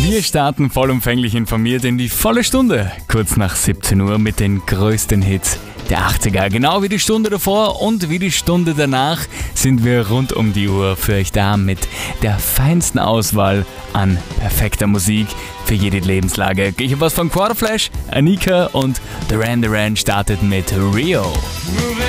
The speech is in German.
Wir starten vollumfänglich informiert in die volle Stunde. Kurz nach 17 Uhr mit den größten Hits der 80er. Genau wie die Stunde davor und wie die Stunde danach sind wir rund um die Uhr für euch da mit der feinsten Auswahl an perfekter Musik für jede Lebenslage. Ich habe was von Quarterflash, Anika und Duran Duran startet mit Rio.